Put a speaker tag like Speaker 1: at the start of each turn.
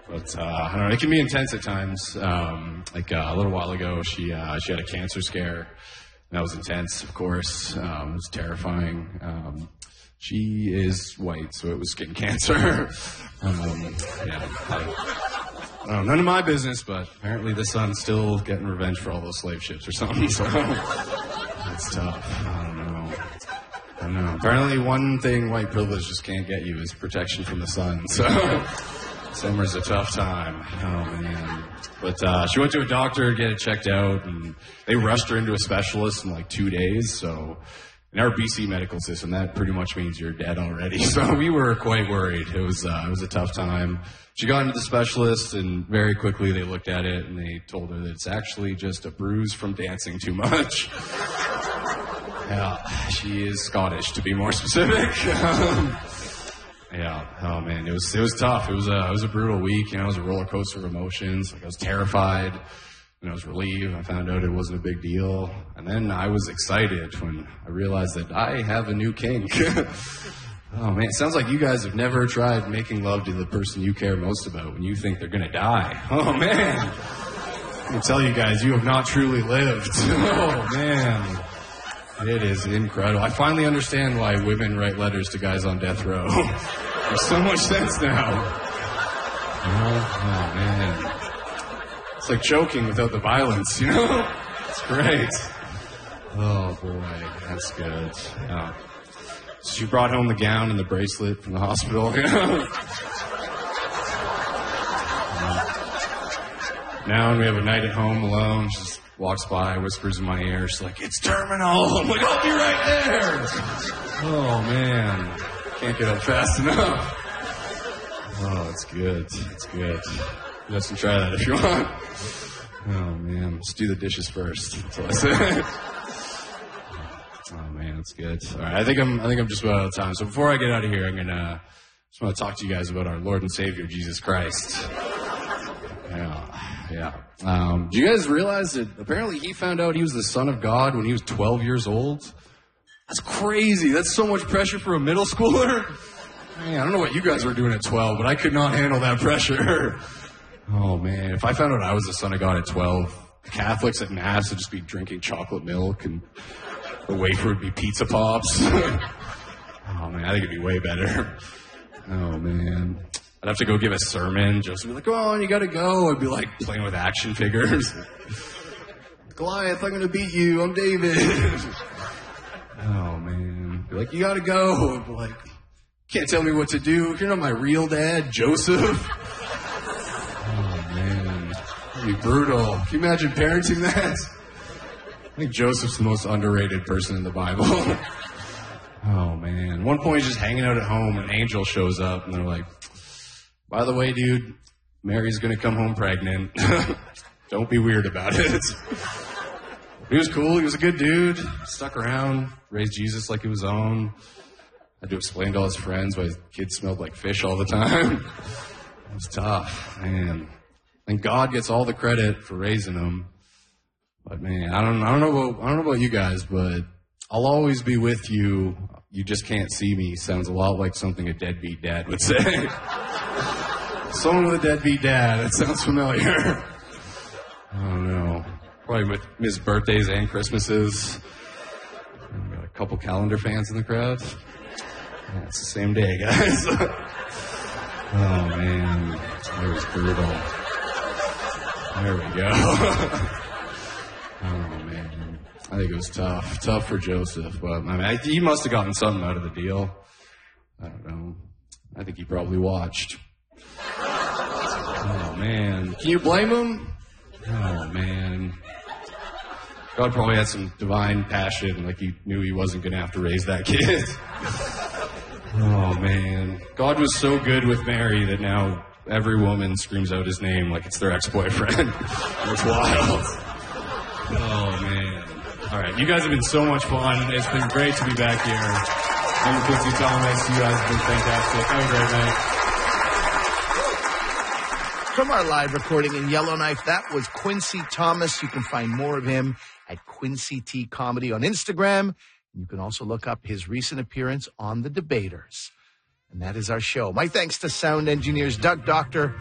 Speaker 1: But I don't know. It can be intense at times. A little while ago, she had a cancer scare. That was intense, of course. It was terrifying. She is white, so it was skin cancer. None of my business, but apparently the son's still getting revenge for all those slave ships or something. So it's tough. I don't know. Apparently one thing white privilege just can't get you is protection from the sun. So summer's a tough time. Oh, man. But she went to a doctor, get it checked out, and they rushed her into a specialist in like 2 days. So in our BC medical system, that pretty much means you're dead already. So we were quite worried. It was a tough time. She got into the specialist, and very quickly they looked at it, and they told her that it's actually just a bruise from dancing too much. Yeah, she is Scottish, to be more specific. Oh man, it was tough. It was a brutal week. It was a roller coaster of emotions. Like, I was terrified, and I was relieved. I found out it wasn't a big deal, and then I was excited when I realized that I have a new kink. Oh man, it sounds like you guys have never tried making love to the person you care most about when you think they're gonna die. Oh man, I can tell you guys, you have not truly lived. Oh man. It is incredible. I finally understand why women write letters to guys on death row. There's so much sense now. Oh, man. It's like choking without the violence, It's great. Oh, boy. That's good. Yeah. So she brought home the gown and the bracelet from the hospital. Now when we have a night at home alone, she's walks by, whispers in my ear. She's like, "It's terminal." I'm like, "I'll be right there." Oh, man. Can't get up fast enough. Oh, it's good. It's good. You guys can try that if you want. Oh, man. Let's do the dishes first. That's what I say. Oh, man. It's good. All right. I think I'm just about out of time. So before I get out of here, just want to talk to you guys about our Lord and Savior, Jesus Christ. Yeah. Do you guys realize that apparently he found out he was the Son of God when he was 12 years old? That's crazy. That's so much pressure for a middle schooler. Man, I don't know what you guys were doing at 12, but I could not handle that pressure. Oh, man. If I found out I was the Son of God at 12, the Catholics at Mass would just be drinking chocolate milk and the wafer would be pizza pops. Oh, man, I think it'd be way better. Oh, man. I'd have to go give a sermon. Joseph would be like, "Come on, you gotta go." I'd be like playing with action figures. "Goliath, I'm gonna beat you. I'm David." Oh, man. Be like, "You gotta go." I'd be like, "Can't tell me what to do. You're not my real dad, Joseph." Oh, man. That'd be brutal. Can you imagine parenting that? I think Joseph's the most underrated person in the Bible. Oh, man. At one point, he's just hanging out at home, and an angel shows up, and they're like, "By the way, dude, Mary's going to come home pregnant. Don't be weird about it." He was cool. He was a good dude. Stuck around, raised Jesus like he was own. Had to explain to all his friends why his kids smelled like fish all the time. It was tough, man. And God gets all the credit for raising him. But man, I don't know about you guys, but "I'll always be with you. You just can't see me" sounds a lot like something a deadbeat dad would say. Someone with a deadbeat dad. That sounds familiar. I don't know. Probably miss birthdays and Christmases. We got a couple calendar fans in the crowd. Yeah, it's the same day, guys. Oh, man. It was brutal. There we go. Oh, man. I think it was tough. Tough for Joseph. But he must have gotten something out of the deal. I don't know. I think he probably watched. Oh, man. Can you blame him? Oh, man. God probably had some divine passion, like he knew he wasn't going to have to raise that kid. Oh, man. God was so good with Mary that now every woman screams out his name like it's their ex-boyfriend. It's wild. Oh, man. All right. You guys have been so much fun. It's been great to be back here. I'm Quincy Thomas. You guys have been fantastic. Have a great night.
Speaker 2: From our live recording in Yellowknife, that was Quincy Thomas. You can find more of him at Quincy T Comedy on Instagram. You can also look up his recent appearance on The Debaters. And that is our show. My thanks to sound engineers Doug Doctor,